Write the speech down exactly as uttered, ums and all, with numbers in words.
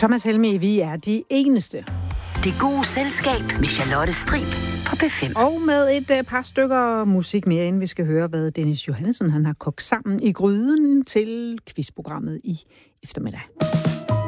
Thomas Helmig, vi er de eneste. Det gode selskab med Charlotte Strib på P fem. Og med et uh, par stykker musik mere, inden vi skal høre, hvad Dennis Johannesson han har kogt sammen i gryden til quizprogrammet i eftermiddag.